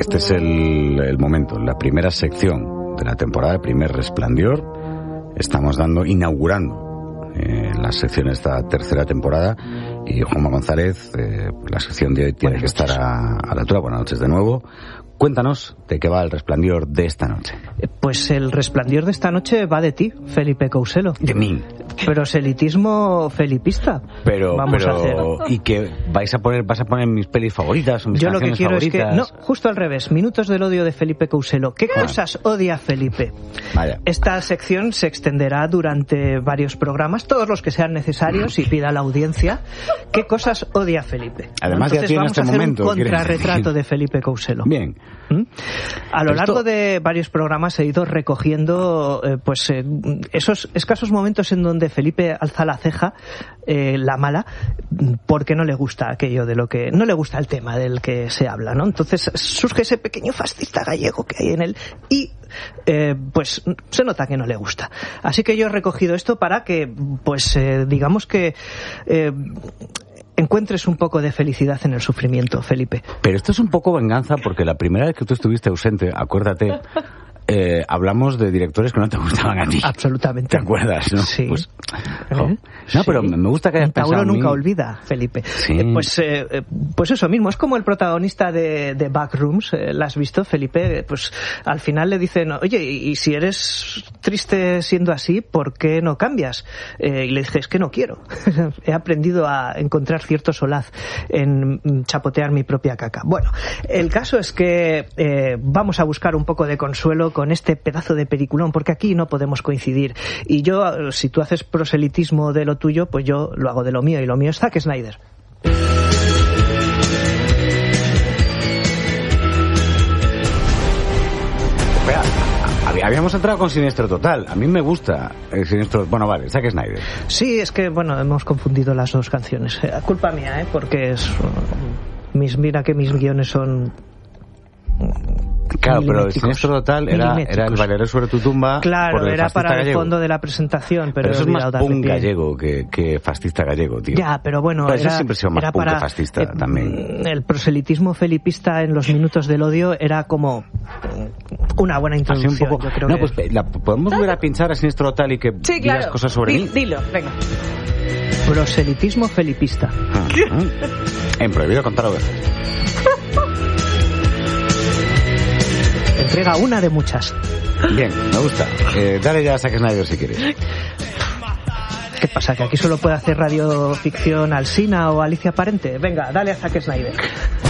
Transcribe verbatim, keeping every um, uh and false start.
este es el, el momento, la primera sección de la temporada, el primer Resplandor. Estamos dando, inaugurando eh, la sección de esta tercera temporada. Y Juanma González, eh, la sección de hoy tiene Buenas que noches. estar a, a la altura. Buenas noches de nuevo. Cuéntanos de qué va el Resplandor de esta noche. Pues el Resplandor de esta noche va de ti, Felipe Couselo. De mí. Proselitismo felipista. Pero, Vamos pero, a hacer. ¿Y que vais a poner, vas a poner mis pelis favoritas o mis Yo lo que quiero favoritas? es que, no, justo al revés, minutos del odio de Felipe Couselo. ¿Qué ah. cosas odia Felipe? Vaya. Esta sección se extenderá durante varios programas, todos los que sean necesarios y pida la audiencia. ¿Qué cosas odia Felipe? Además, Entonces ya vamos este a hacer momento, un contrarretrato de Felipe Couselo. Bien. ¿Mm? A lo Pero largo esto... de varios programas he ido recogiendo eh, pues eh, esos escasos momentos en donde Felipe alza la ceja, eh, la mala, porque no le gusta aquello de lo que... no le gusta el tema del que se habla, ¿no? Entonces surge ese pequeño fascista gallego que hay en él y eh, pues se nota que no le gusta. Así que yo he recogido esto para que, pues eh, digamos que... Eh, encuentres un poco de felicidad en el sufrimiento, Felipe. Pero esto es un poco venganza porque la primera vez que tú estuviste ausente, acuérdate, eh, hablamos de directores que no te gustaban a ti. Absolutamente. ¿Te acuerdas, no? Sí. Pues, ¿Eh? no, sí. pero me gusta que hayas Tauro pensado en nunca mí. olvida, Felipe. Sí. Eh, pues, eh, pues eso mismo, es como el protagonista de, de Backrooms, eh, ¿la has visto, Felipe? Pues al final le dicen, oye, y si eres triste siendo así, ¿por qué no cambias? Eh, y le dije, es que no quiero. He aprendido a encontrar cierto solaz en chapotear mi propia caca. Bueno, el caso es que eh, vamos a buscar un poco de consuelo con este pedazo de peliculón, porque aquí no podemos coincidir. Y yo, si tú haces proselitismo de lo tuyo, pues yo lo hago de lo mío, y lo mío es Zack Snyder. Espera, habíamos entrado con Siniestro Total. A mí me gusta el Siniestro... Bueno, vale, Zack Snyder. Sí, es que, bueno, hemos confundido las dos canciones. Eh, culpa mía, ¿eh? Porque es... Mis, mira que mis guiones son... Claro, pero el Siniestro Total era, era el bailaré sobre tu tumba. Claro, por el era para gallego. El fondo de la presentación, pero, pero eso he es más darle punk pie. gallego que, que fascista gallego, tío. Ya, pero bueno, pero era, eso siempre ha sido más era punk para, que fascista eh, también. El proselitismo felipista en los minutos del odio era como una buena introducción. Así un poco, yo creo no, que... pues la, podemos volver a pinchar a Siniestro Total y que sí, digas claro. cosas sobre Di, mí. Dilo, venga. Proselitismo felipista. Uh-huh. En Prohibido Contar Ovejas. Entrega una de muchas. Bien, me gusta. Eh, dale ya a Zack Snyder si quieres. ¿Qué pasa? ¿Que aquí solo puede hacer radioficción Alsina o Alicia Parente? Venga, dale a Zack Snyder.